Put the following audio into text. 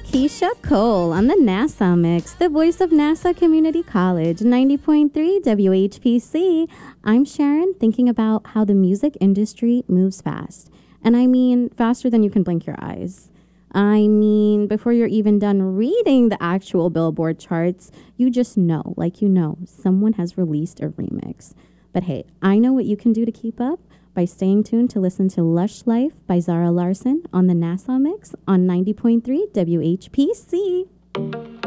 Keisha Cole on the NASA Mix, the voice of NASA Community College, 90.3 WHPC. I'm Sharon, thinking about how the music industry moves fast. And I mean faster than you can blink your eyes. I mean, before you're even done reading the actual Billboard charts, you just know, someone has released a remix. But hey, I know what you can do to keep up by staying tuned to listen to Lush Life by Zara Larsson on the NASA Mix on 90.3 WHPC.